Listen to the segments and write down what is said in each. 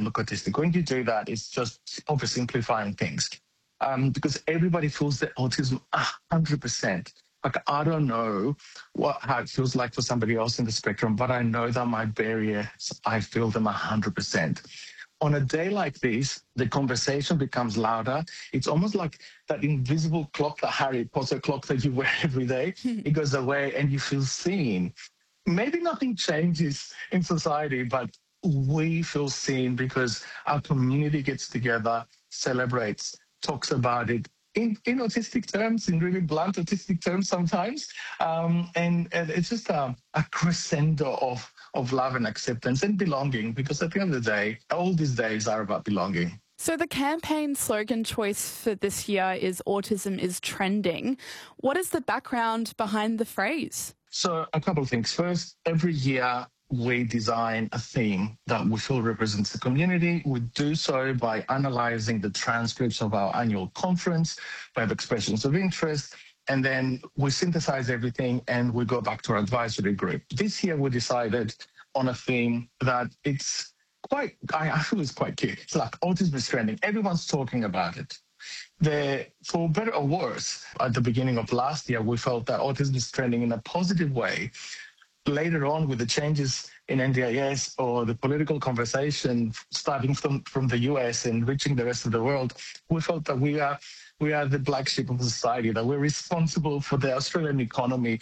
look autistic. When you do that, it's just oversimplifying things because everybody feels that autism 100%. Like, I don't know how it feels like for somebody else in the spectrum, but I know that my barriers, I feel them 100%. On a day like this, the conversation becomes louder. It's almost like that invisible clock, the Harry Potter clock that you wear every day. It goes away and you feel seen. Maybe nothing changes in society, but we feel seen because our community gets together, celebrates, talks about it in autistic terms, in really blunt autistic terms sometimes. And it's just a crescendo of love and acceptance and belonging, because at the end of the day, all these days are about belonging. So the campaign slogan choice for this year is "Autism is Trending." What is the background behind the phrase? So a couple of things. First, every year we design a theme that we feel represents the community. We do so by analysing the transcripts of our annual conference, by expressions of interest, and then we synthesize everything and we go back to our advisory group. This year we decided on a theme that it's quite, I feel it's quite cute. It's like autism is trending. Everyone's talking about it. For better or worse, at the beginning of last year, we felt that autism is trending in a positive way. Later on, with the changes in NDIS or the political conversation starting from the US and reaching the rest of the world, we felt that we are the black sheep of society, that we're responsible for the Australian economy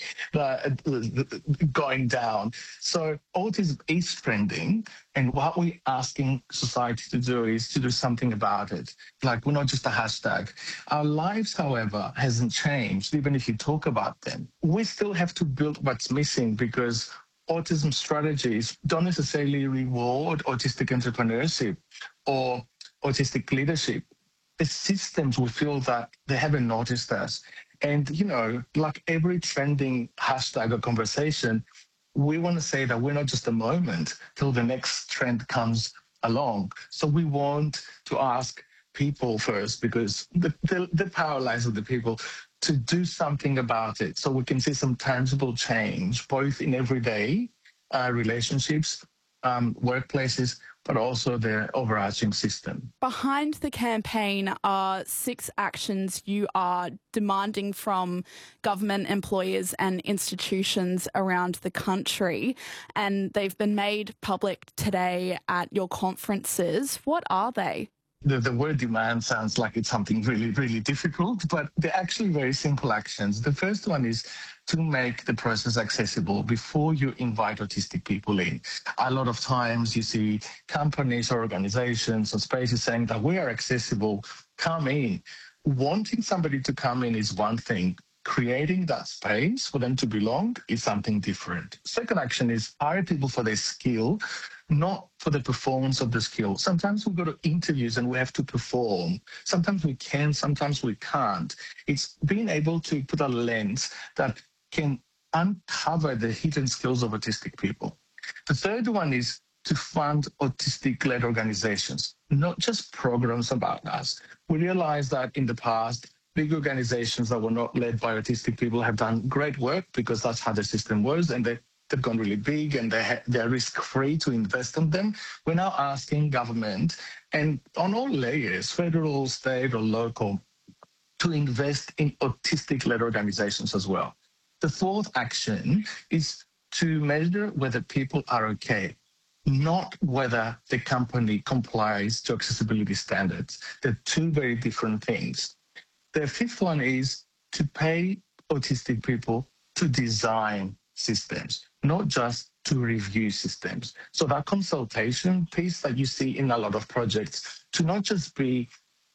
going down. So autism is trending, and what we're asking society to do is to do something about it. Like, we're not just a hashtag. Our lives, however, hasn't changed, even if you talk about them. We still have to build what's missing, because autism strategies don't necessarily reward autistic entrepreneurship or autistic leadership. The systems, we feel that they haven't noticed us. And, like every trending hashtag or conversation, we want to say that we're not just a moment till the next trend comes along. So we want to ask people first, because the power lies with the people, to do something about it so we can see some tangible change, both in everyday relationships, workplaces, but also the overarching system. Behind the campaign are 6 actions you are demanding from government, employers and institutions around the country, and they've been made public today at your conferences. What are they? The word demand sounds like it's something really, really difficult, but they're actually very simple actions. The first one is to make the process accessible before you invite autistic people in. A lot of times you see companies or organizations or spaces saying that we are accessible, come in. Wanting somebody to come in is one thing. Creating that space for them to belong is something different. Second action is hire people for their skill, not for the performance of the skill. Sometimes we go to interviews and we have to perform. Sometimes we can, sometimes we can't. It's being able to put a lens that can uncover the hidden skills of autistic people. The third one is to fund autistic-led organizations, not just programs about us. We realize that in the past, big organizations that were not led by autistic people have done great work because that's how the system was, and they've gone really big and they're risk-free to invest in them. We're now asking government, and on all layers, federal, state or local, to invest in autistic-led organizations as well. The fourth action is to measure whether people are okay, not whether the company complies to accessibility standards. They're two very different things. The fifth one is to pay autistic people to design systems, not just to review systems. So that consultation piece that you see in a lot of projects, to not just be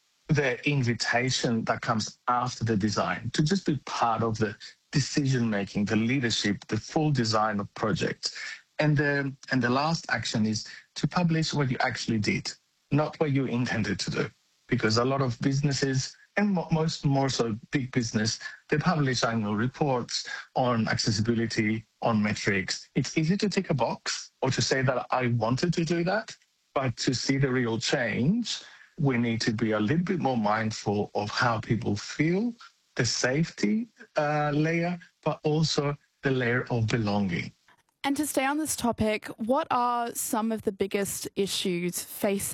the invitation that comes after the design, to just be part of the decision-making, the leadership, the full design of projects. And the last action is to publish what you actually did, not what you intended to do. Because a lot of businesses, and more so big business, they publish annual reports on accessibility, on metrics. It's easy to tick a box or to say that I wanted to do that, but to see the real change, we need to be a little bit more mindful of how people feel, the safety layer, but also the layer of belonging. And to stay on this topic, what are some of the biggest issues facing